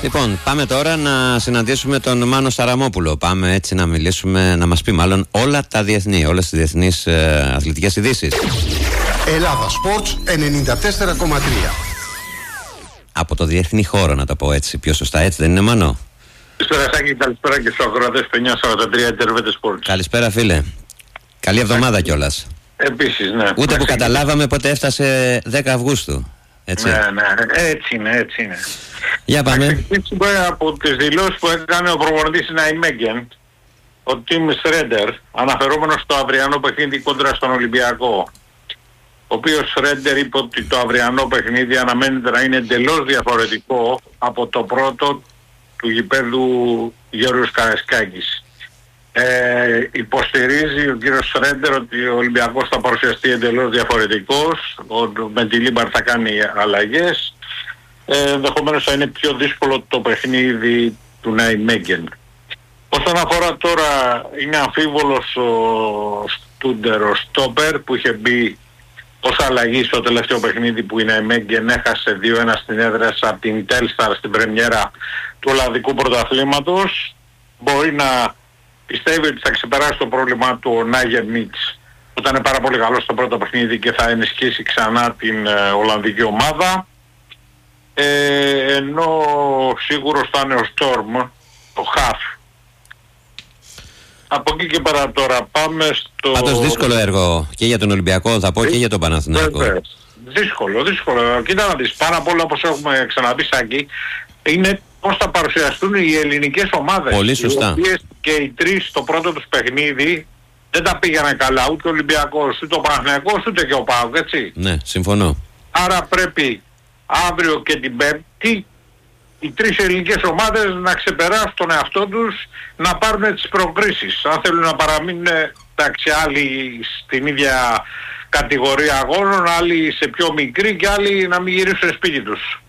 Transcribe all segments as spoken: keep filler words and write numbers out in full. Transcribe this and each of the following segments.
Λοιπόν, πάμε τώρα να συναντήσουμε τον Μάνο Σαραμόπουλο. Πάμε έτσι να μιλήσουμε, να μας πει μάλλον όλα τα διεθνή, όλες τις διεθνείς ε, αθλητικές ειδήσεις. Ελλάδα Sports ενενήντα τέσσερα κόμμα τρία. Από το διεθνή χώρο, να το πω έτσι πιο σωστά, έτσι δεν είναι, Μάνο? Καλησπέρα Σάκη, καλησπέρα και στους ακροατές του εννιά σαράντα τρία Intervete Sports. Καλησπέρα φίλε. Καλή εβδομάδα κιόλας. Επίσης, ναι. Ούτε που καταλάβαμε πότε έφτασε δέκα Αυγούστου. Έτσι. Ναι, ναι, έτσι είναι, έτσι είναι. Για πάμε. Θα ξεκινήσουμε από τις δηλώσεις που έκανε ο προπονητής Ναϊμέγγεν, ο Τιμ Σρέντερ, αναφερόμενος στο αυριανό παιχνίδι κόντρα στον Ολυμπιακό. Ο οποίος Σρέντερ είπε ότι το αυριανό παιχνίδι αναμένεται να είναι εντελώς διαφορετικό από το πρώτο του γηπέδου Γιώργος Καραϊσκάκης. Ε, υποστηρίζει ο κύριος Σρέντερ ότι ο Ολυμπιακός θα παρουσιαστεί εντελώς διαφορετικός, ο Μεντιλίμπαρ θα κάνει αλλαγές, ε, ενδεχομένως θα είναι πιο δύσκολο το παιχνίδι του Ναϊμέγγεν. Όσον αφορά τώρα, είναι αμφίβολος ο Στούντερ, ο Στόπερ, που είχε μπει ως αλλαγή στο τελευταίο παιχνίδι που η Ναϊμέγγεν έχασε δύο ένα στην έδρα από την Τέλσταρ στην πρεμιέρα του Ολλανδικού Πρωταθλήματος. Μπορεί να πιστεύει ότι θα ξεπεράσει το πρόβλημα του ο Νάγερ Μίτς, που ήταν πάρα πολύ καλό στο πρώτο παιχνίδι και θα ενισχύσει ξανά την ε, Ολλανδική ομάδα. Ε, ενώ σίγουρος θα είναι ο Στόρμ, ο Χαφ. Από εκεί και πέρα τώρα πάμε στο... Πάντως δύσκολο έργο και για τον Ολυμπιακό, θα πω, και για τον Παναθηναϊκό. Δύσκολο, δύσκολο. Κοίτα να δεις, πάρα πολλά όπως έχουμε ξαναπεί Σάκη, είναι πώς θα παρουσιαστούν οι ελληνικές ομάδες. Πολύ σωστά. Οι οποίες και οι τρεις στο πρώτο τους παιχνίδι δεν τα πήγανε καλά, ούτε ο Ολυμπιακός, ούτε ο Παναθηναϊκός, ούτε και ο ΠΑΟΚ, έτσι. Ναι, συμφωνώ. Άρα πρέπει αύριο και την Πέμπτη οι τρεις ελληνικές ομάδες να ξεπεράσουν τον εαυτό τους, να πάρουν τις προκρίσεις. Αν θέλουν να παραμείνουν, εντάξει, άλλοι στην ίδια κατηγορία αγώνων, άλλοι σε πιο μικρή και άλλοι να μην γυρίσουν σπίτι τους.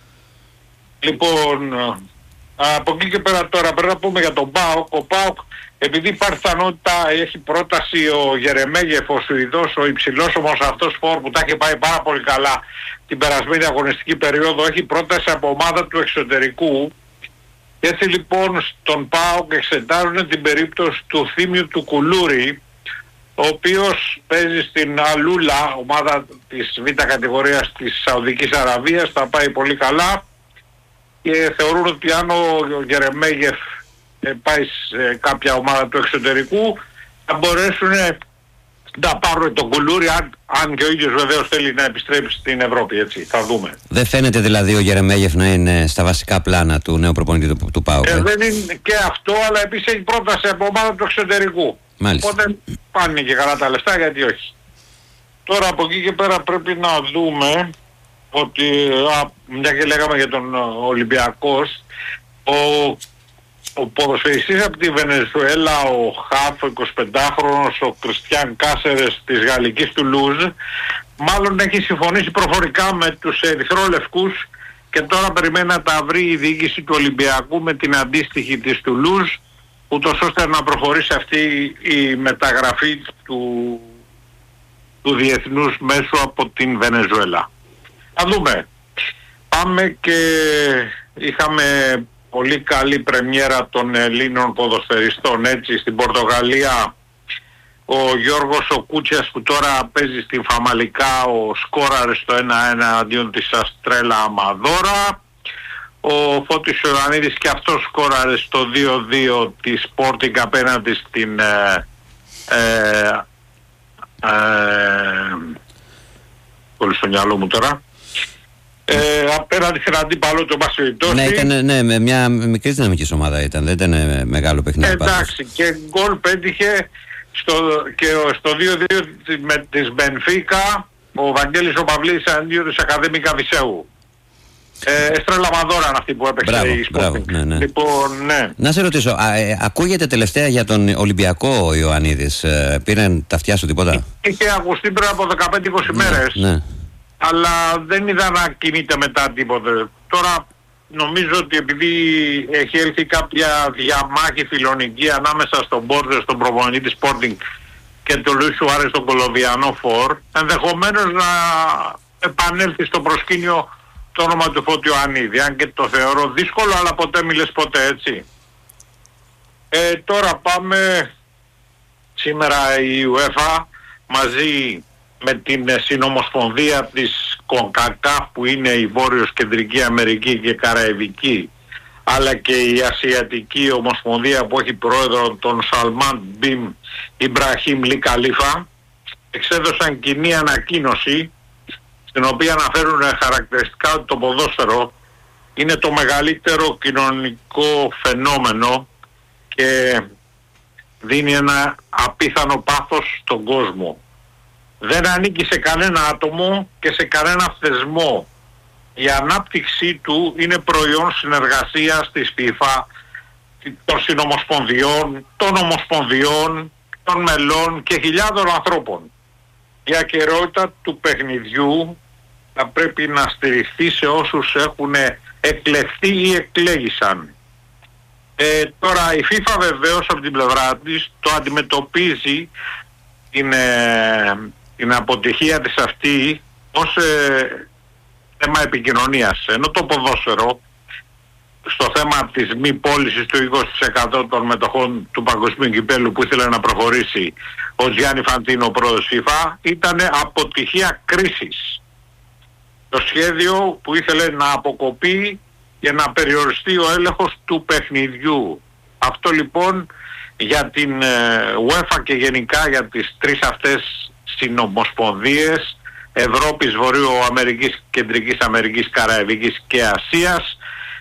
Λοιπόν, από εκεί και πέρα τώρα πρέπει να πούμε για τον ΠΑΟΚ. Ο ΠΑΟΚ, επειδή υπάρχει πιθανότητα, έχει πρόταση ο Γερεμέγεφ, ο Σουηδός, ο υψηλός όμως αυτός φόρ που τα έχει πάει πάρα πολύ καλά την περασμένη αγωνιστική περίοδο, έχει πρόταση από ομάδα του εξωτερικού. Έτσι λοιπόν στον ΠΑΟΚ εξετάζουν την περίπτωση του Θήμιου του Κουλούρη, ο οποίος παίζει στην Αλούλα, ομάδα της β' κατηγορίας της Σαουδικής Αραβίας, θα πάει πολύ καλά και θεωρούν ότι αν ο Γερεμέγεφ πάει σε κάποια ομάδα του εξωτερικού θα μπορέσουν να πάρουν τον Κουλούρι, αν, αν και ο ίδιος βεβαίως θέλει να επιστρέψει στην Ευρώπη, έτσι, θα δούμε. Δεν φαίνεται δηλαδή ο Γερεμέγεφ να είναι στα βασικά πλάνα του νέου προπονητή του, του ΠΑΟΚ. Ε, δεν είναι και αυτό, αλλά επίσης έχει πρόταση από ομάδα του εξωτερικού. Μάλιστα. Οπότε πάνε και καλά τα λεφτά, γιατί όχι. Τώρα από εκεί και πέρα πρέπει να δούμε ότι, α, μια και λέγαμε για τον Ολυμπιακός, ο Ο ποδοσφαιριστής από τη Βενεζουέλα, ο Χαφ, ο εικοσιπεντάχρονος, ο Κριστιαν Κάσερες της Γαλλικής Τουλούζ, μάλλον έχει συμφωνήσει προφορικά με τους ερυθρόλευκους και τώρα περιμένει να τα βρει η διοίκηση του Ολυμπιακού με την αντίστοιχη της Τουλούζ, ούτως ώστε να προχωρήσει αυτή η μεταγραφή του, του διεθνούς μέσου από την Βενεζουέλα. Θα δούμε. Πάμε και είχαμε πολύ καλή πρεμιέρα των Ελλήνων ποδοσφαιριστών, έτσι, στην Πορτογαλία ο Γιώργος ο Κούτσιας, που τώρα παίζει στην Φαμαλικά, ο σκόραρε στο ένα ένα αντίον της Αστρέλα Αμαδόρα. Ο Φώτης Ιωαννίδης και αυτός σκόραρε στο δύο δύο της Sporting απέναντι στην ε, ε, ε, πολύ στο μυαλό μου τώρα. Ε, απέναντι στην αντίπαλο του Μπασιλιτώση. Ναι, ήταν, ναι, με μια μικρή δυναμική ομάδα ήταν, δεν ήταν ε, μεγάλο παιχνίδι. Ε, εντάξει, και γκολ πέτυχε στο, και στο δύο δύο με της Μπενφίκα ο Βαγγέλης ο Παυλής αντίον της Ακαδέμικα Βυσσέου. Ε, Εστρέλα Μαδόρα είναι αυτή που έπαιξε. Μπράβο, η μπράβο, ναι, ναι. Λοιπόν, ναι. Να σε ρωτήσω, α, ε, ακούγεται τελευταία για τον Ολυμπιακό ο Ιωαννίδης, ε, πήραν τα αυτιά σου τίποτα? Είχε ακουστεί πριν από δεκαπέντε είκοσι ναι, μέρες, ναι. Αλλά δεν είδα να κινείται μετά τίποτε. Τώρα νομίζω ότι επειδή έχει έλθει κάποια διαμάχη φιλονική ανάμεσα στον Μπόρδε, στον προπονητή της Sporting και τον Λουίς Σουάρες, τον Κολομβιανό φορ, ενδεχομένως να επανέλθει στο προσκήνιο το όνομα του Φώτη Ιωαννίδη, αν και το θεωρώ δύσκολο, αλλά ποτέ μιλες ποτέ, έτσι. Ε, τώρα πάμε, σήμερα η UEFA μαζί με την συνομοσπονδία της CONCACAF, που είναι η Βόρειος Κεντρική Αμερική και Καραϊβική, αλλά και η Ασιατική Ομοσπονδία που έχει πρόεδρο τον Σαλμάν Μπιν Ιμπραχήμ Λι Καλίφα, εξέδωσαν κοινή ανακοίνωση στην οποία αναφέρουν χαρακτηριστικά ότι το ποδόσφαιρο είναι το μεγαλύτερο κοινωνικό φαινόμενο και δίνει ένα απίθανο πάθος στον κόσμο. Δεν ανήκει σε κανένα άτομο και σε κανένα θεσμό. Η ανάπτυξή του είναι προϊόν συνεργασίας της FIFA, των συνομοσπονδιών, των ομοσπονδιών, των μελών και χιλιάδων ανθρώπων. Η ακεραιότητα του παιχνιδιού θα πρέπει να στηριχθεί σε όσους έχουν εκλεχθεί ή εκλέγησαν. Ε, τώρα η FIFA βεβαίως από την πλευρά της το αντιμετωπίζει την, ε, την αποτυχία της αυτή ως ε, θέμα επικοινωνίας, ενώ το ποδόσφαιρο στο θέμα της μη πώλησης του είκοσι τοις εκατό των μετοχών του Παγκοσμίου Κυπέλλου που ήθελε να προχωρήσει ο Τζιάννι Φαντίνο, πρόεδρος FIFA, ήταν αποτυχία κρίσης. Το σχέδιο που ήθελε να αποκοπεί και να περιοριστεί ο έλεγχος του παιχνιδιού. Αυτό λοιπόν για την UEFA και γενικά για τις τρεις αυτές συνομοσπονδίες Ευρώπης, Βορείου Αμερικής, Κεντρικής Αμερικής, Καραϊβικής και Ασίας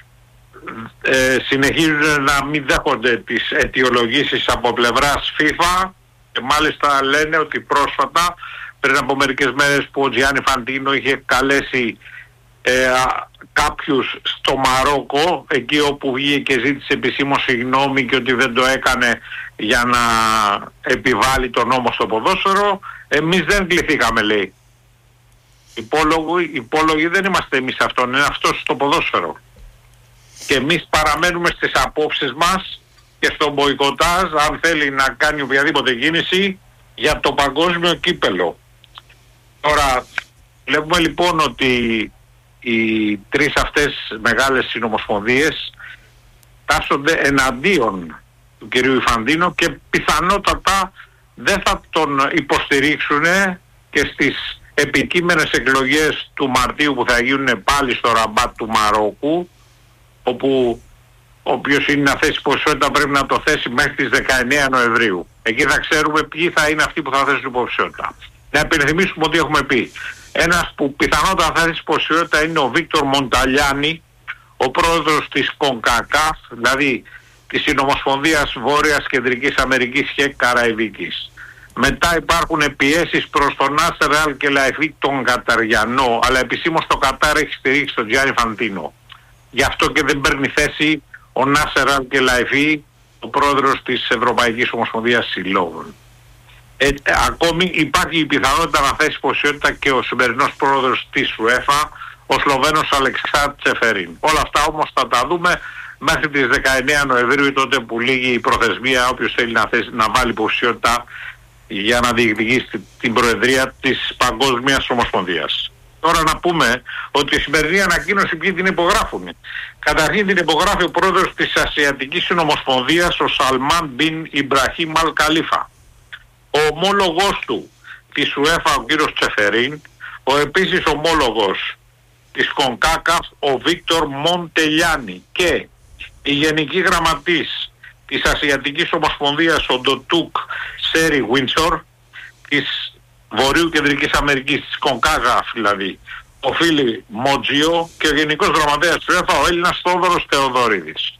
ε, συνεχίζουν να μην δέχονται τις αιτιολογήσεις από πλευράς FIFA και μάλιστα λένε ότι πρόσφατα, πριν από μερικές μέρες που ο Τζιάννι Φαντίνο είχε καλέσει ε, κάποιους στο Μαρόκο, εκεί όπου βγήκε και ζήτησε επισήμως συγγνώμη και ότι δεν το έκανε για να επιβάλλει τον νόμο στο ποδόσφαιρο, εμείς δεν κληθήκαμε, λέει. Υπόλογοι, υπόλογοι δεν είμαστε εμείς αυτόν, είναι αυτός στο ποδόσφαιρο. Και εμείς παραμένουμε στις απόψεις μας και στο μποϊκοτάζ, αν θέλει να κάνει οποιαδήποτε κίνηση για το παγκόσμιο κύπελο. Τώρα βλέπουμε λοιπόν ότι οι τρεις αυτές μεγάλες συνομοσπονδίες τάσσονται εναντίον του κυρίου Ιφαντίνο και πιθανότατα δεν θα τον υποστηρίξουν και στις επικείμενες εκλογές του Μαρτίου που θα γίνουν πάλι στο Ραμπάτ του Μαρόκου, όπου όποιος είναι να θέσει υποψηφιότητα πρέπει να το θέσει μέχρι τις δεκαεννέα Νοεμβρίου. Εκεί θα ξέρουμε ποιοι θα είναι αυτοί που θα θέσουν υποψηφιότητα. Να υπενθυμίσουμε ότι έχουμε πει, ένας που πιθανότατα θα θέσει υποψηφιότητα είναι ο Βίκτορ Μονταλιάνι, ο πρόεδρος της CONCACAF, δηλαδή της Συνομοσπονδίας Βόρειας Κεντρικής Αμερικής και Καραϊβικής. Μετά υπάρχουν πιέσεις προς τον Νάσερ Αλ Κελαϊφή τον Καταριανό, αλλά επισήμως το Κατάρ έχει στηρίξει τον Τζιάννι Φαντίνο. Γι' αυτό και δεν παίρνει θέση ο Νάσερ Αλ Κελαϊφή, ο πρόεδρος της Ευρωπαϊκής Ομοσπονδίας Συλλόγων. Ε, ακόμη υπάρχει η πιθανότητα να θέσει υποψηφιότητα και ο σημερινός πρόεδρος της UEFA, ο Σλοβαίνος Αλεξάνδρ Τσεφερίν. Όλα αυτά όμως θα τα δούμε μέχρι τις δεκαεννέα Νοεμβρίου, τότε που λήγει η προθεσμία, όποιος θέλει να, θέσει, να βάλει υποψηφιότητα για να διεκδικήσει την προεδρία της Παγκόσμιας Ομοσπονδίας. Τώρα να πούμε ότι η σημερινή ανακοίνωση ποιοι την υπογράφουν. Καταρχήν την υπογράφει ο πρόεδρος της Ασιατικής Συνομοσπονδίας, ο Σαλμάν Μπιν Ιμπραχήμ Αλ Καλίφα. Ο ομόλογος του της UEFA, ο κύριος Τσεφερίν, ο επίσης ομόλογος της CONCACAF, ο Βίκτορ Μοντελιάνι, και η Γενική Γραμματής της Ασιατικής Ομοσπονδίας, ο Ντοτούκ Σέρι Βίντσορ, της Βορείου Κεντρικής Αμερικής, της CONCACAF δηλαδή, ο Φίλι Μότζιο, και ο Γενικός Γραμματέας του UEFA, ο Έλληνας Θόδωρος Θεοδωρίδης.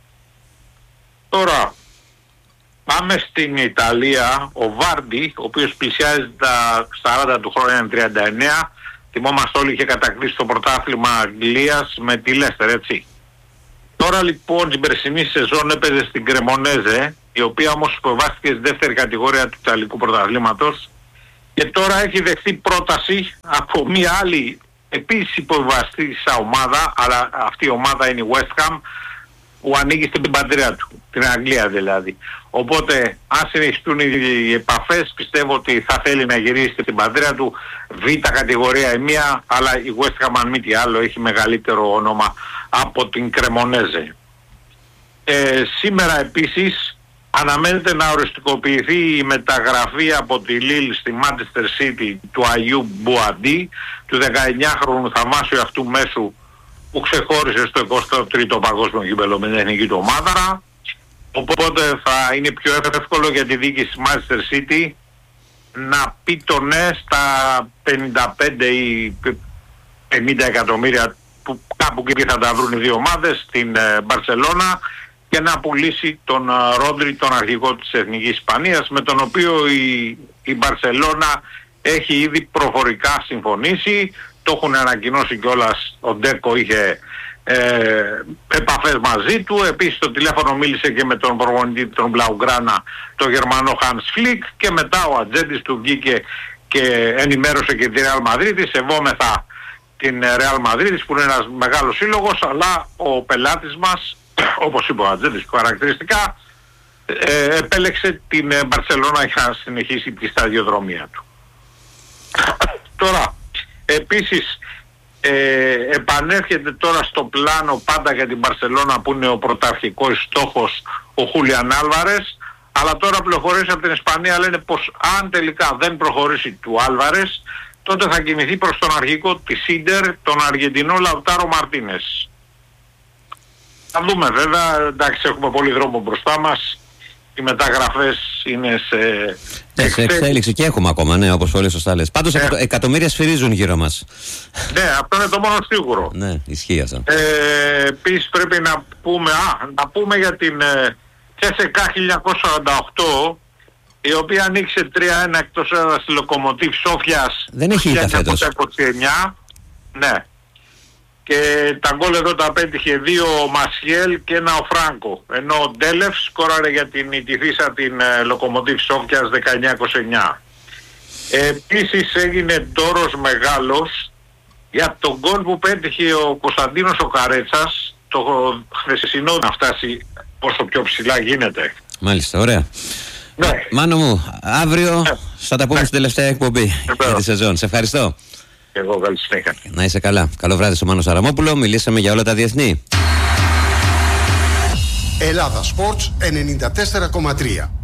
Τώρα πάμε στην Ιταλία. Ο Βάρντι, ο οποίος πλησιάζει τα σαράντα του χρόνια, είναι τριάντα εννέα, θυμόμαστε όλοι, είχε κατακτήσει το πρωτάθλημα Αγγλίας με τη Λέστερ, έτσι. Τώρα λοιπόν την περσινή σεζόν έπαιζε στην Κρεμονέζε, η οποία όμως υποβάστηκε στη δεύτερη κατηγορία του Ιταλικού πρωταθλήματος, και τώρα έχει δεχθεί πρόταση από μια άλλη επίσης υποβαστήσα ομάδα, αλλά αυτή η ομάδα είναι η West Ham, που ανήκει στην πατρίδα του, την Αγγλία δηλαδή. Οπότε αν συνεχιστούν οι επαφές, πιστεύω ότι θα θέλει να γυρίσει στην πατρίδα του, β' κατηγορία η μία, αλλά η West Ham αν μη τι άλλο έχει μεγαλύτερο όνομα από την Κρεμονέζε. Ε, σήμερα επίσης αναμένεται να οριστικοποιηθεί η μεταγραφή από τη Λίλ στη Manchester City του Αγιού Μπουαντί, του δεκαεννιάχρονου θαυμάσιου αυτού μέσου που ξεχώρισε στο εικοστό τρίτο παγκόσμιο κύπελλο με την εθνική του ομάδα. Οπότε θα είναι πιο εύκολο για τη διοίκηση της Manchester City να πει το ναι στα πενήντα πέντε ή πενήντα εκατομμύρια που κάπου εκεί θα τα βρουν οι δύο ομάδες στην Μπαρσελόνα και να πουλήσει τον Ρόντρι, τον αρχηγό της Εθνικής Ισπανίας, με τον οποίο η, η Μπαρσελόνα έχει ήδη προφορικά συμφωνήσει. Το έχουν ανακοινώσει κιόλας, ο Ντέκο είχε ε, επαφές μαζί του. Επίσης το τηλέφωνο μίλησε και με τον προπονητή τον Μπλαουγκράνα, τον Γερμανό Hans Flick, και μετά ο ατζέντης του βγήκε και ενημέρωσε και τη Real Madrid. Σεβόμεθα την Real Madrid που είναι ένας μεγάλος σύλλογος, αλλά ο πελάτης μας, όπως είπε ο ατζέντης χαρακτηριστικά, ε, επέλεξε την Μπαρσελόνα για να συνεχίσει τη σταδιοδρομία του. Τώρα επίσης ε, επανέρχεται τώρα στο πλάνο πάντα για την Μπαρσελόνα, που είναι ο πρωταρχικός στόχος, ο Χούλιαν Άλβαρες, αλλά τώρα πληροφορίες από την Ισπανία λένε πως αν τελικά δεν προχωρήσει του Άλβαρες, τότε θα κινηθεί προς τον αρχηγό της Ίντερ, τον Αργεντινό Λαουτάρο Μαρτίνες. Θα δούμε βέβαια, εντάξει, έχουμε πολύ δρόμο μπροστά μας. Οι μεταγραφές είναι σε, ναι, σε εξέλιξη και έχουμε ακόμα, ναι, όπως πολύ σωστά λες. Πάντως ε, εκατομμύρια σφυρίζουν γύρω μας. Ναι, αυτό είναι το μόνο σίγουρο. Ναι, ισχύει αυτό. Ε, επίσης πρέπει να πούμε, α, να πούμε για την ε, Τσέσεκα χίλια εννιακόσια σαράντα οκτώ, η οποία ανοίξε τρία ένα εκτός έδρας στη Λοκομοτίβ Σόφιας. Δεν έχει ήττα φέτος. Ναι. Και τα γκολ εδώ τα πέτυχε δύο ο Μασιέλ και ένα ο Φράνκο, ενώ ο Ντέλεφ σκόραρε για την ιτηθήσα την ε, Λοκομοτίβ Σόφιας δεκαεννιά είκοσι εννιά. Ε, επίσης έγινε τόρος μεγάλος για τον γκολ που πέτυχε ο Κωνσταντίνος ο Καρέτσας, το χθεσινό, να φτάσει όσο πιο ψηλά γίνεται. Μάλιστα, ωραία. Ναι. Μάνο μου, αύριο ναι. θα τα πούμε ναι. στην τελευταία εκπομπή ναι. για τη σεζόν. Σε ευχαριστώ. Εγώ καλή συνέχεια. Να είσαι καλά. Καλό βράδυ στο Μάνο Σαραμόπουλο. Μιλήσαμε για όλα τα διεθνή. Ελλάδα Sports ενενήντα τέσσερα κόμμα τρία.